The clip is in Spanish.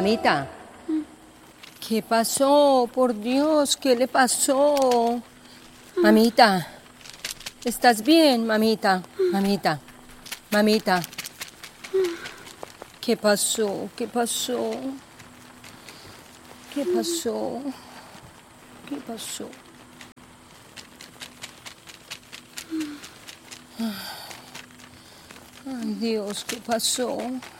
Mamita, ¿qué pasó? Por Dios, ¿qué le pasó? Mamita, ¿estás bien, mamita? Mamita, mamita. ¿Qué pasó? ¿Qué pasó? ¿Qué pasó? ¿Qué pasó? Ay, Dios, ¿qué pasó?